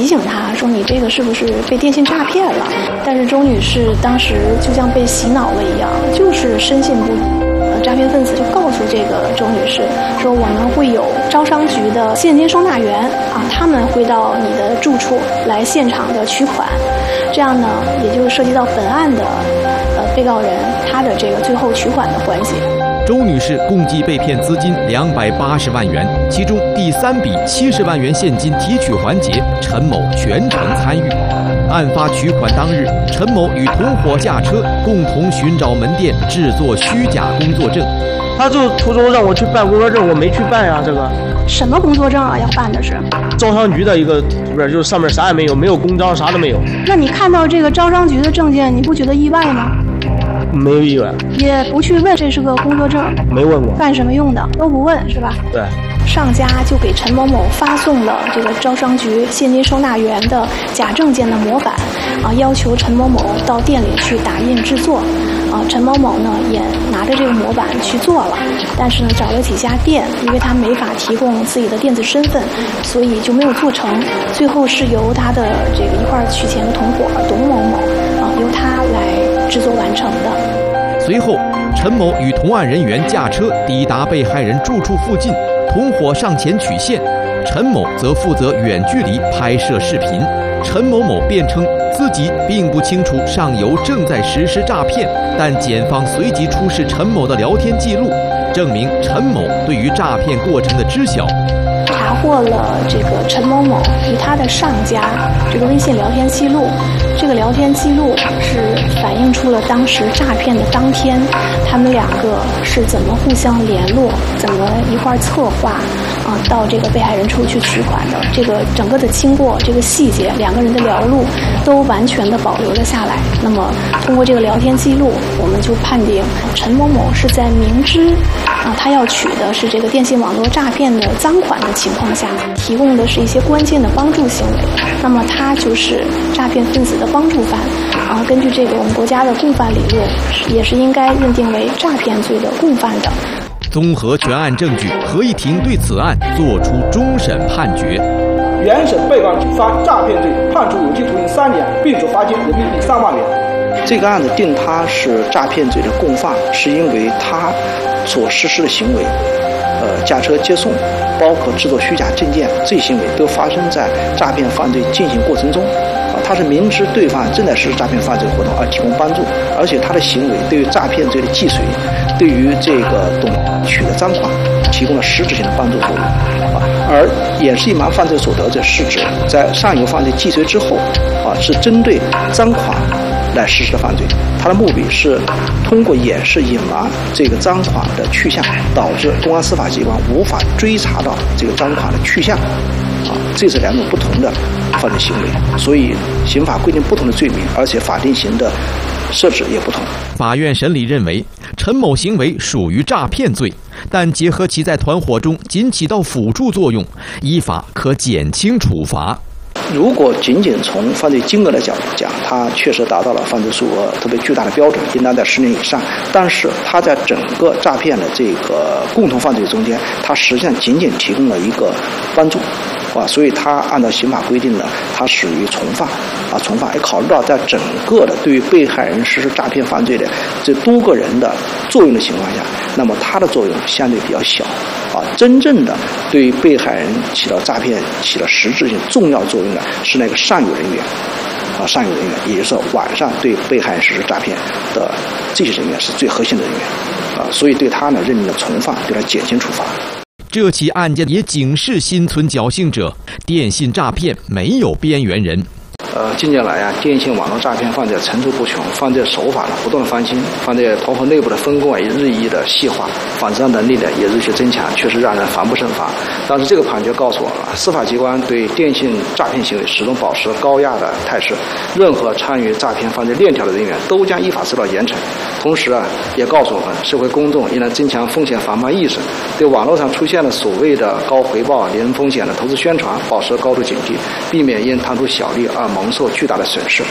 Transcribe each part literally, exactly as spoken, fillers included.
醒他说：“你这个是不是被电信诈骗了？”但是周女士当时就像被洗脑了一样，就是深信不疑。呃，诈骗分子就告诉这个周女士说：“我们会有招商局的现金收纳员啊，他们会到你的住处来现场的取款。”这样呢，也就涉及到本案的呃被告人他的这个最后取款的环节。 周女士共计被骗资金两百八十万元，其中第三笔七十万元现金提取环节，陈某全程参与。案发取款当日，陈某与同伙驾车共同寻找门店制作虚假工作证。 他就途中让我去办工作证，我没去办呀。这个什么工作证啊？要办的是招商局的一个图片，就是上面啥也没有，没有公章，啥都没有。 那你看到这个招商局的证件，你不觉得意外吗？ 没有意外， 也不去问这是个工作证， 没问过， 干什么用的都不问是吧？ 对。 上家就给陈某某发送了这个招商局现金收纳员的假证件的模板，啊，要求陈某某到店里去打印制作。啊，陈某某呢也拿着这个模板去做了，但是呢找了几家店，因为他没法提供自己的电子身份，所以就没有做成。最后是由他的这个一块取钱的同伙董某某，啊，由他来制作完成的。 随后，陈某与同案人员驾车抵达被害人住处附近，同伙上前取现，陈某则负责远距离拍摄视频。陈某某辩称自己并不清楚上游正在实施诈骗，但检方随即出示陈某的聊天记录，证明陈某对于诈骗过程的知晓。 查获了这个陈某某与他的上家这个微信聊天记录，这个聊天记录是反映出了当时诈骗的当天，他们两个是怎么互相联络，怎么一块策划啊，到这个被害人处去取款的。这个整个的经过，这个细节，两个人的聊录都完全的保留了下来。那么通过这个聊天记录，我们就判定陈某某是在明知啊他要取的是这个电信网络诈骗的赃款的情况下，提供的是一些关键的帮助行为，那么他就是诈骗分子的帮助犯啊。根据这个我们国家的共犯理论，也是应该认定为诈骗罪的共犯的。 综合全案证据，合议庭对此案作出终审判决。 原审被告人犯诈骗罪，判处有期徒刑三年，并处罚金人民币三万元。 这个案子定他是诈骗罪的共犯，是因为他所实施的行为，呃，驾车接送，包括制作虚假证件，这些行为都发生在诈骗犯罪进行过程中。啊，他是明知对方正在实施诈骗犯罪活动而提供帮助，而且他的行为对于诈骗罪的既遂，对于这个董取得赃款提供了实质性的帮助作用。啊，而掩饰隐瞒犯罪所得者是指在上游犯罪既遂之后，啊，是针对赃款来实施的犯罪，它的目的是通过掩饰隐瞒这个赃款的去向，导致公安司法机关无法追查到这个赃款的去向。啊，这是两种不同的犯罪行为，所以刑法规定不同的罪名，而且法定刑的设置也不同。 法院审理认为，陈某行为属于诈骗罪，但结合其在团伙中仅起到辅助作用，依法可减轻处罚。 如果仅仅从犯罪金额的角度讲，它确实达到了犯罪数额特别巨大的标准，应当在十年以上。但是它在整个诈骗的这个共同犯罪中间，它实际上仅仅提供了一个帮助，啊，所以它按照刑法规定呢，它属于从犯，啊，从犯。也考虑到在整个的对于被害人实施诈骗犯罪的这多个人的作用的情况下，那么它的作用相对比较小，啊，真正的对于被害人起到诈骗起了实质性重要作用的是那个上游人员，啊，上游人员，也就是说晚上对被害人实施诈骗的这些人员是最核心的人员，啊，所以对他呢认定了从犯，对他减轻处罚。 这起案件也警示心存侥幸者，电信诈骗没有边缘人。 呃，近年来啊，电信网络诈骗犯罪层出不穷，犯罪手法呢不断的翻新，犯罪团伙内部的分工啊也日益的细化，反侦能力呢也日趋增强，确实让人防不胜防。但是这个判决告诉我们，司法机关对电信诈骗行为始终保持高压的态势，任何参与诈骗犯罪链条的人员都将依法受到严惩。同时啊，也告诉我们，社会公众应当增强风险防范意识，对网络上出现了所谓的高回报、零风险的投资宣传保持高度警惕，避免因贪图小利而蒙受巨大的损失。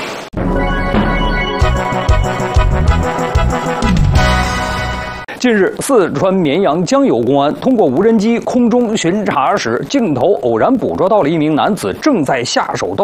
近日，四川绵阳江油公安通过无人机空中巡查时，镜头偶然捕捉到了一名男子正在下手盗